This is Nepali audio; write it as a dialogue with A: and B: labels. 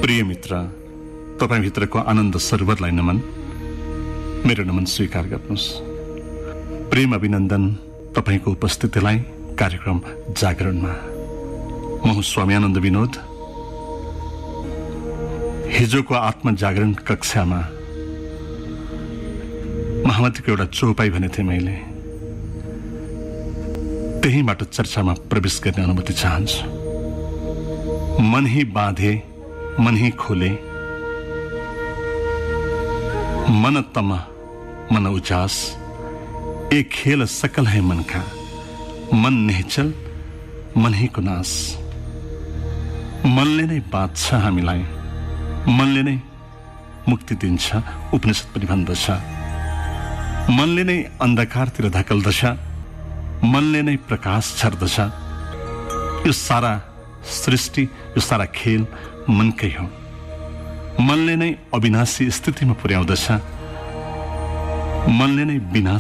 A: प्रिय मित्र, तपाईभित्रको आनन्द सरोवरलाई नमन, मेरो नमन स्वीकार गर्नुहोस्। प्रेम अभिनन्दन तपाईको उपस्थितिलाई कार्यक्रम जागरणमा। म हुँ स्वामी आनन्द विनोद। हिजोको आत्मजागरण कक्षामा महामतीको एउटा चौपाई भनेको थिएँ मैले। त्यहीबाट चर्चामा प्रवेश गर्ने अनुमति चाहन्छु। मन ही बाँधे, मन ही खोले, मन तम मन उजास, एक खेल सकल है मन का, मन निश्चल मन ही को नाश। मनले नै बाँध्छ हामीलाई, मनले नै मुक्ति दिन्छ, उपनिषद पनि भन्दछ। मनले नै अन्धकारतिर धकेल्दछ, मनले नै प्रकाश छर्दछ। यो सारा सृष्टि, यो सारा खेल मनकै हो। मनले नै अविनाशी स्थितिमा पुर्याउँदछ, मनले नै विनाश